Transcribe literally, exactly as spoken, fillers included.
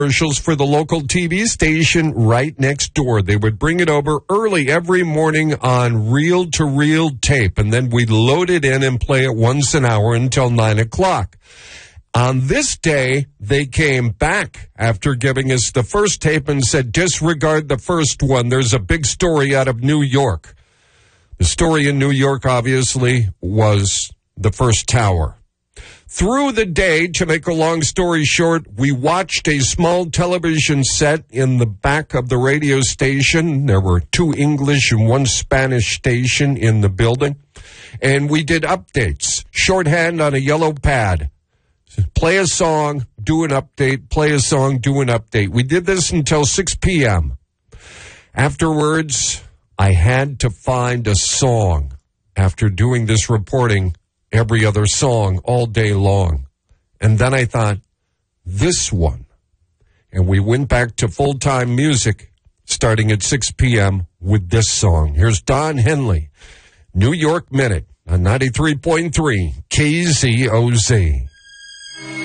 commercials for the local T V station right next door. They would bring it over early every morning on reel-to-reel tape, and then we'd load it in and play it once an hour until nine o'clock. On this day, they came back after giving us the first tape and said, disregard the first one. There's a big story out of New York. The story in New York, obviously, was the first tower. Through the day, to make a long story short, we watched a small television set in the back of the radio station. There were two English and one Spanish station in the building. And we did updates, shorthand on a yellow pad. Play a song, do an update, play a song, do an update. We did this until six p.m. Afterwards, I had to find a song after doing this reporting, every other song all day long. And then I thought, this one. And we went back to full-time music starting at six p.m. with this song. Here's Don Henley, New York Minute on ninety-three point three K Z O Z.